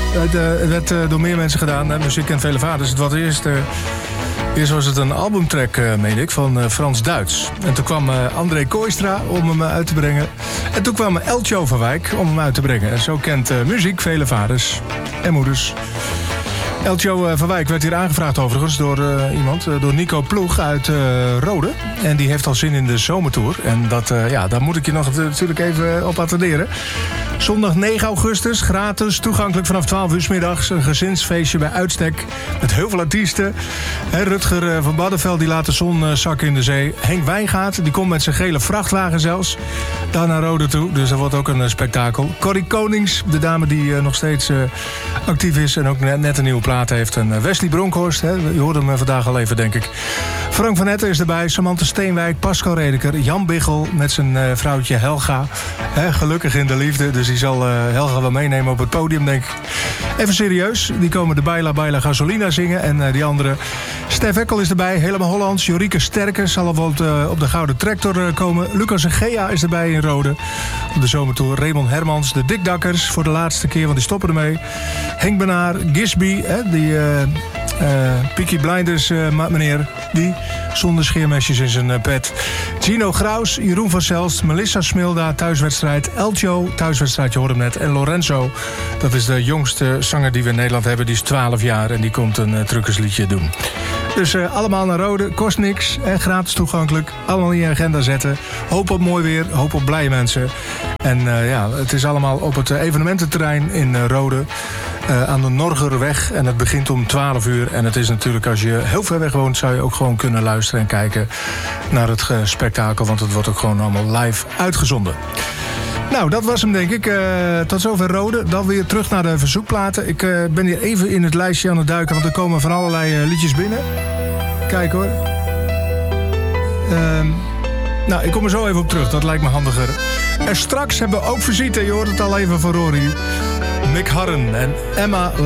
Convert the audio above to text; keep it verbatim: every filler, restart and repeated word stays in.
Het, uh, het werd uh, door meer mensen gedaan. Hè? Muziek kent vele vaders. Het was eerst, uh, eerst was het een albumtrack, uh, meen ik, van uh, Frans Duits. En toen kwam uh, André Kooistra om hem uh, uit te brengen. En toen kwam Eltjo van Wijk om hem uit te brengen. En zo kent uh, muziek vele vaders en moeders. Eltjo van Wijk werd hier aangevraagd overigens door uh, iemand, uh, door Nico Ploeg uit uh, Rode. En die heeft al zin in de zomertour. En dat, uh, ja, daar moet ik je nog natuurlijk even op attenderen. Zondag negen augustus, gratis, toegankelijk vanaf twaalf uur 's middags. Een gezinsfeestje bij uitstek met heel veel artiesten. He, Rutger uh, van Baddenveld die laat de zon uh, zakken in de zee. Henk Wijngaard, die komt met zijn gele vrachtwagen zelfs daar naar Rode toe. Dus dat wordt ook een uh, spektakel. Corrie Konings, de dame die uh, nog steeds uh, actief is en ook net, net een nieuwe plaat heeft. En uh, Wesley Bronkhorst, he, je hoorde hem uh, vandaag al even, denk ik. Frank van Etten is erbij, Samantha Steenwijk, Pascal Redeker, Jan Biggel met zijn uh, vrouwtje Helga. He, gelukkig in de liefde, dus die zal uh, Helga wel meenemen op het podium, denk ik. Even serieus, die komen de Baila Baila Gasolina zingen. En uh, die andere, Stef Ekkel is erbij, helemaal Hollands. Jorike Sterke zal al op de, op de Gouden Tractor uh, komen. Lucas en Gea is erbij in Rode op de zomertour. Raymond Hermans, de Dikdakkers voor de laatste keer, want die stoppen ermee. Henk Benaar, Gisby, hè, die uh, uh, Peaky Blinders uh, meneer, die zonder scheermesjes in zijn uh, pet. Gino Graus, Jeroen van Zelst, Melissa Smilda, thuiswedstrijd. Eltjo, thuiswedstrijd, je hoort hem net. En Lorenzo, dat is de jongste zanger die we in Nederland hebben. Die is twaalf jaar en die komt een uh, truckersliedje doen. Dus uh, allemaal naar Rode, kost niks, hè, gratis toegankelijk. Allemaal in je agenda zetten. Hoop op mooi weer, hoop op blije mensen. En uh, ja, het is allemaal op het uh, evenemententerrein in uh, Rode. Uh, aan de Norgerweg. En het begint om twaalf uur. En het is natuurlijk, als je heel ver weg woont, zou je ook gewoon kunnen luisteren en kijken naar het uh, spektakel. Want het wordt ook gewoon allemaal live uitgezonden. Nou, dat was hem, denk ik. Uh, tot zover Rode. Dan weer terug naar de verzoekplaten. Ik uh, ben hier even in het lijstje aan het duiken, want er komen van allerlei uh, liedjes binnen. Kijk hoor. Uh, nou, ik kom er zo even op terug. Dat lijkt me handiger. En straks hebben we ook visite. Je hoort het al even van Rory. Mick Harren en Emma